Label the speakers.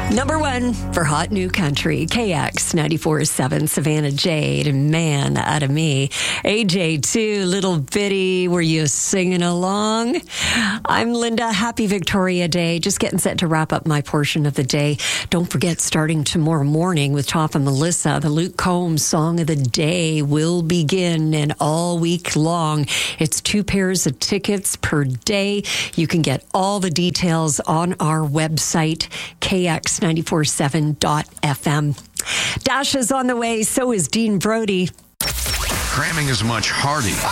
Speaker 1: Number one for Hot New Country, KX 94.7, Savannah Jade, and Man Out of Me. AJ2, Little Bitty, were you singing along? I'm Linda. Happy Victoria Day. Just getting set to wrap up my portion of the day. Don't forget, starting tomorrow morning with Top and Melissa, the Luke Combs Song of the Day will begin, and all week long. It's 2 pairs of tickets per day. You can get all the details on our website, kx947.fm. Dash is on the way, so is Dean Brody.
Speaker 2: Cramming is much harder.